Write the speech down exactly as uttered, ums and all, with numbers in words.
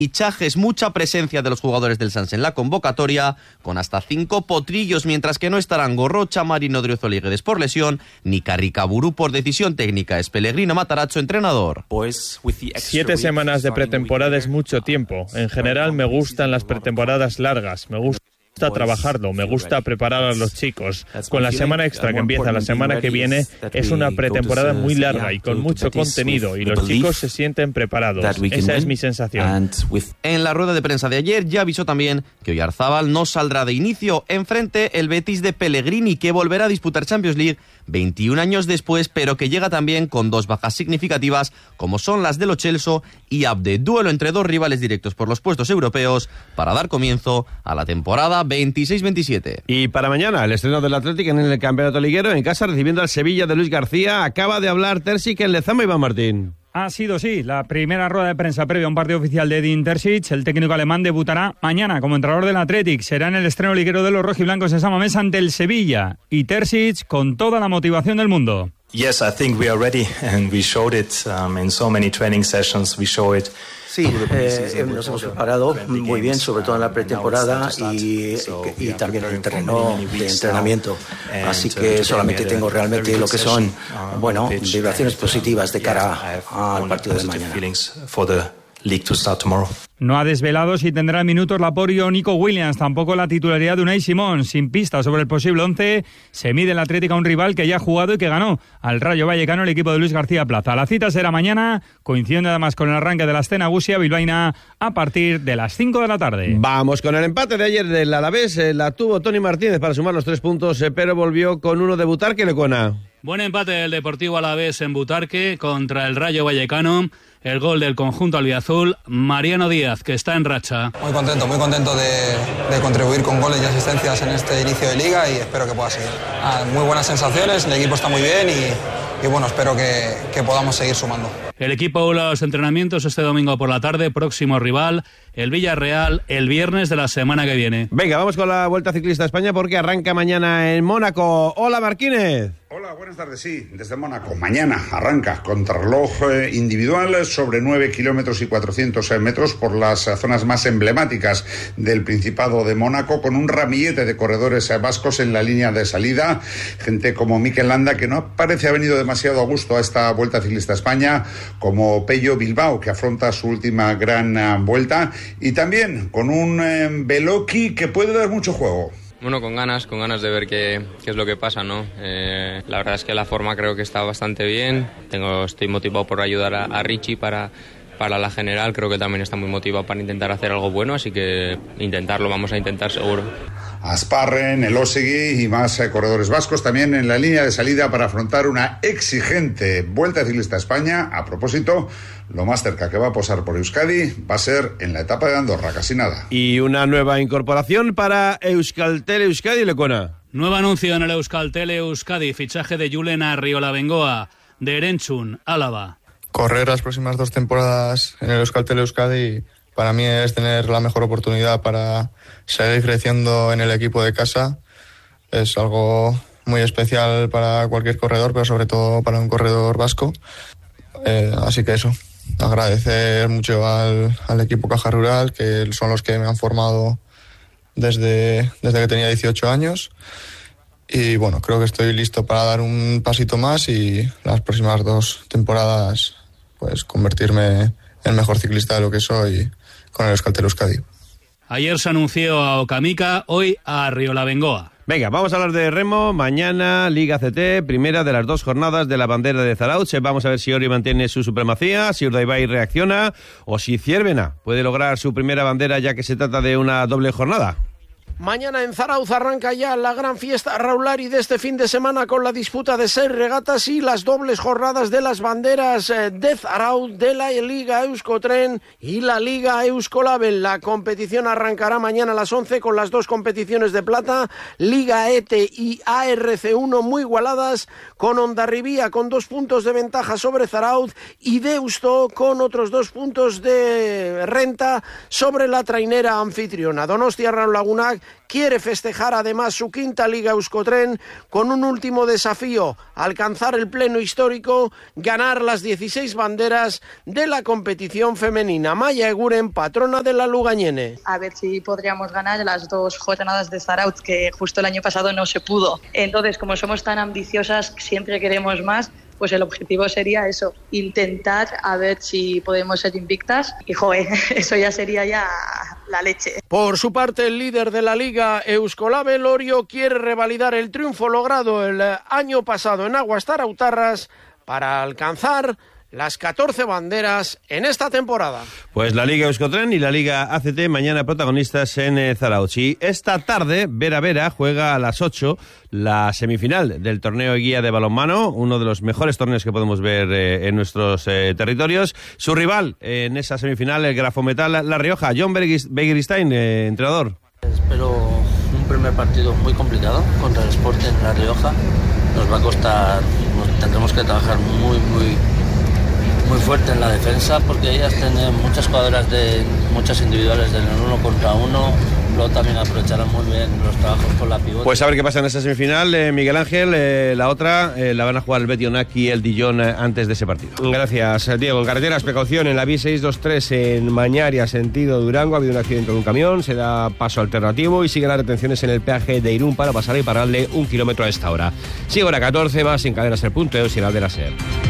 fichajes, mucha presencia de los jugadores del Sanse en la convocatoria, con hasta cinco potrillos, mientras que no estarán Gorrocha, Marino Odriozola por lesión, ni Carricaburu por decisión técnica. Es Pellegrino Matarazzo, entrenador. Siete semanas de pretemporada es mucho tiempo. En general me gustan las pretemporadas largas, me gusta trabajarlo, me gusta preparar a los chicos. Con la semana extra que empieza la semana que viene, es una pretemporada muy larga y con mucho contenido, y los chicos se sienten preparados. Esa es mi sensación. En la rueda de prensa de ayer ya avisó también que Oyarzábal no saldrá de inicio. Enfrente el Betis de Pellegrini, que volverá a disputar Champions League veintiún años después, pero que llega también con dos bajas significativas, como son las de Lo Celso y Abde. Duelo entre dos rivales directos por los puestos europeos para dar comienzo a la temporada veintiséis veintisiete. Y para mañana, el estreno del Atlético en el campeonato liguero, en casa recibiendo al Sevilla de Luis García. Acaba de hablar Terzic en Lezama, Iván Martín. Ha sido, sí, la primera rueda de prensa previa a un partido oficial de Edin Terzic. El técnico alemán debutará mañana como entrenador del Athletic. Será en el estreno liguero de los rojiblancos en San Mamés ante el Sevilla. Y Terzic con toda la motivación del mundo. Yes, I think we are ready and we showed it um, in so many training sessions. We show it. Sí, eh, nos hemos preparado muy bien, sobre todo en la pretemporada y, y también en el terreno de entrenamiento. Así que solamente tengo realmente lo que son, bueno, vibraciones positivas de cara al partido de mañana. League to start tomorrow. No ha desvelado si tendrá minutos Laporte o Nico Williams, tampoco la titularidad de Unai Simón. Sin pista sobre el posible once, se mide el Atlético a un rival que ya ha jugado y que ganó al Rayo Vallecano, el equipo de Luis García Plaza. La cita será mañana, coincidiendo además con el arranque de la escena Gusia bilbaína a partir de las cinco de la tarde. Vamos con el empate de ayer del Alavés. La tuvo Toni Martínez para sumar los tres puntos, pero volvió con uno de Butarque, Lecuona. Buen empate del Deportivo Alavés en Butarque contra el Rayo Vallecano. El gol del conjunto albiazul, Mariano Díaz, que está en racha. Muy contento, muy contento de, de contribuir con goles y asistencias en este inicio de liga y espero que pueda seguir. Ah, muy buenas sensaciones, el equipo está muy bien y, y bueno, espero que, que podamos seguir sumando. El equipo vuelve a los entrenamientos este domingo por la tarde, próximo rival, el Villarreal, el viernes de la semana que viene. Venga, vamos con la Vuelta Ciclista a España porque arranca mañana en Mónaco. Hola, Marquínez. Hola, buenas tardes, sí, desde Mónaco. Mañana arranca contrarreloj individual sobre nueve kilómetros y cuatrocientos metros por las zonas más emblemáticas del Principado de Mónaco, con un ramillete de corredores vascos en la línea de salida. Gente como Mikel Landa, que no parece haber venido demasiado a gusto a esta Vuelta Ciclista a España, como Pello Bilbao, que afronta su última gran vuelta, y también con un eh, Beloki que puede dar mucho juego. Bueno, con ganas, con ganas de ver qué, qué es lo que pasa, ¿no? Eh, la verdad es que la forma creo que está bastante bien. Tengo, estoy motivado por ayudar a, a Richie para, para la general. Creo que también está muy motivado para intentar hacer algo bueno, así que intentarlo, vamos a intentar seguro. Asparren, Elosegui y más eh, corredores vascos también en la línea de salida para afrontar una exigente Vuelta Ciclista a España. A propósito, lo más cerca que va a posar por Euskadi va a ser en la etapa de Andorra, casi nada. Y una nueva incorporación para Euskaltel Euskadi, Lecona. Nuevo anuncio en el Euskaltel Euskadi, fichaje de Julen Arriola Bengoa, de Erenchun, Álava. Correr las próximas dos temporadas en el Euskaltel Euskadi para mí es tener la mejor oportunidad para seguir creciendo en el equipo de casa. Es algo muy especial para cualquier corredor, pero sobre todo para un corredor vasco. Eh, así que eso, agradecer mucho al, al equipo Caja Rural, que son los que me han formado desde, desde que tenía dieciocho años. Y bueno, creo que estoy listo para dar un pasito más y las próximas dos temporadas pues convertirme en mejor ciclista de lo que soy con el Euskaltel Euskadi. Ayer se anunció a Okamica, hoy a Arriola Bengoa. Venga, vamos a hablar de remo. Mañana Liga C T, primera de las dos jornadas de la bandera de Zarautz. Vamos a ver si Ori mantiene su supremacía, si Urdaibai reacciona o si Ciervena puede lograr su primera bandera, ya que se trata de una doble jornada. Mañana en Zarautz arranca ya la gran fiesta Raulari de este fin de semana con la disputa de seis regatas y las dobles jornadas de las banderas de Zarautz, de la Liga Euskotren y la Liga Euskolabel. La competición arrancará mañana a las once con las dos competiciones de plata, Liga E T y A R C uno muy igualadas, con Hondarribía con dos puntos de ventaja sobre Zarautz y Deusto con otros dos puntos de renta sobre la trainera anfitriona. Donostia Raul Lagunak quiere festejar además su quinta Liga Euskotren con un último desafío, alcanzar el pleno histórico, ganar las dieciséis banderas de la competición femenina. Maya Eguren, patrona de la Lugañene. A ver si podríamos ganar las dos jornadas de Zarautz, que justo el año pasado no se pudo. Entonces, como somos tan ambiciosas, siempre queremos más, pues el objetivo sería eso, intentar a ver si podemos ser invictas y joder, eso ya sería ya la leche. Por su parte, el líder de la Liga, Euskolab Lorio, quiere revalidar el triunfo logrado el año pasado en Aguas Zarautarras para alcanzar las catorce banderas en esta temporada. Pues la Liga Euskotren y la Liga A C T mañana protagonistas en eh, Zarautz. Y esta tarde, Vera Vera juega a las ocho la semifinal del torneo guía de balonmano, uno de los mejores torneos que podemos ver eh, en nuestros eh, territorios. Su rival eh, en esa semifinal, el Grafometal La Rioja, John Begiristain, eh, entrenador. Espero un primer partido muy complicado contra el Sporting La Rioja. Nos va a costar, nos tendremos que trabajar muy, muy muy fuerte en la defensa, porque ellas tienen muchas jugadoras de muchas individuales del uno contra uno, luego también aprovecharán muy bien los trabajos con la pivote. Pues a ver qué pasa en esa semifinal, eh, Miguel Ángel. Eh, la otra eh, la van a jugar el Betis Onaki y el Dijon eh, antes de ese partido. Gracias, Diego. En carreteras, precaución en la B seiscientos veintitrés en Mañaria, sentido Durango. Ha habido un accidente de un camión, se da paso alternativo y siguen las retenciones en el peaje de Irún para pasar y pararle un kilómetro a esta hora. Sigue hora catorce, va sin cadenas el punto y el de la SER.